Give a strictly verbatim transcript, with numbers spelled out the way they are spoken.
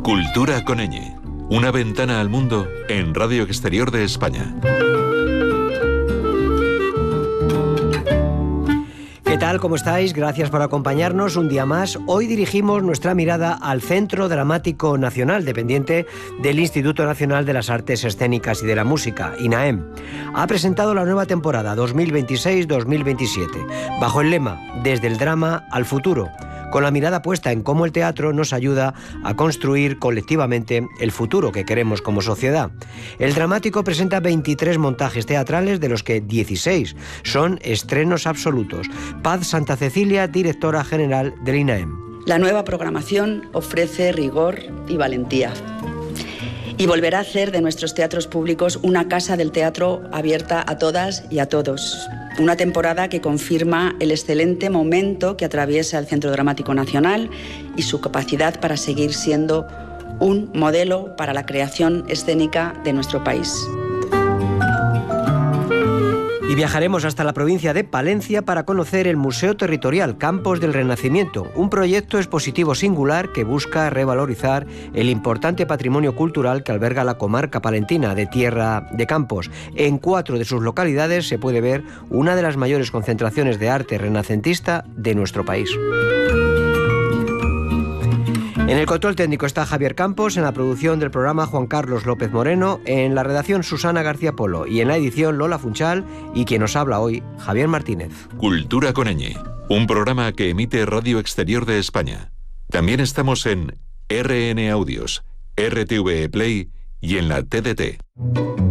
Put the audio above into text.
Cultura con ñ. Una ventana al mundo en Radio Exterior de España. ¿Qué tal? ¿Cómo estáis? Gracias por acompañarnos un día más. Hoy dirigimos nuestra mirada al Centro Dramático Nacional, dependiente del Instituto Nacional de las Artes Escénicas y de la Música, INAEM. Ha presentado la nueva temporada dos mil veintiséis dos mil veintisiete, bajo el lema Desde el drama al futuro, con la mirada puesta en cómo el teatro nos ayuda a construir colectivamente el futuro que queremos como sociedad. El dramático presenta veintitrés montajes teatrales, de los que dieciséis son estrenos absolutos. Paz Santa Cecilia, directora general del INAEM. La nueva programación ofrece rigor y valentía, y volverá a hacer de nuestros teatros públicos una casa del teatro abierta a todas y a todos. Una temporada que confirma el excelente momento que atraviesa el Centro Dramático Nacional y su capacidad para seguir siendo un modelo para la creación escénica de nuestro país. Y viajaremos hasta la provincia de Palencia para conocer el Museo Territorial Campos del Renacimiento, un proyecto expositivo singular que busca revalorizar el importante patrimonio cultural que alberga la comarca palentina de Tierra de Campos. En cuatro de sus localidades se puede ver una de las mayores concentraciones de arte renacentista de nuestro país. En el control técnico está Javier Campos, en la producción del programa Juan Carlos López Moreno, en la redacción Susana García Polo y en la edición Lola Funchal, y quien nos habla hoy, Javier Martínez. Cultura con ñ, un programa que emite Radio Exterior de España. También estamos en R N Audios, R T V E Play y en la T D T.